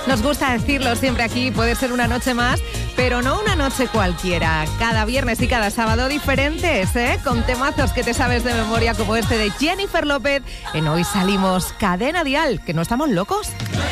Nos gusta decirlo siempre aquí, puede ser una noche más, pero no una noche cualquiera. Cada viernes y cada sábado diferentes, ¿eh? Con temazos que te sabes de memoria como este de Jennifer López en Hoy Salimos. Cadena Dial, que no estamos locos.